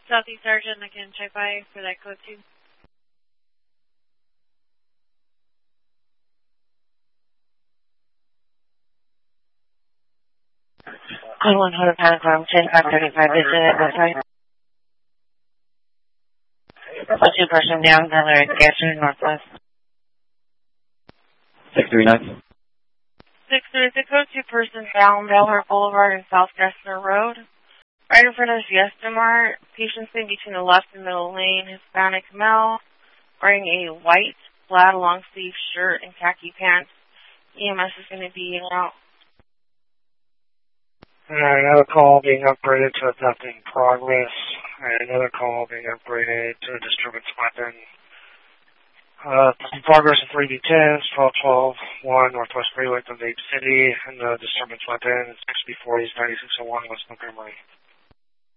Southeast Sergeant, I can check by for that code 2. Code 1, Hood Panic Room, 10535, visit at website. A 2-person down, Delaware, Gaston, Northwest. 639. 636, code 2-person down, Delaware Boulevard and South Gessner Road. Right in front of Fiesta Mart, patient sitting between the left and middle lane, Hispanic male, wearing a white, flat, long-sleeve shirt and khaki pants. EMS is going to be in and out. Another call being upgraded to a theft in progress. Another call being upgraded to a disturbance weapon. In progress of 3B10s, 1212, 1 Northwest Freeway to Vape City, and the disturbance weapon is 6B40s, 9601 West Montgomery.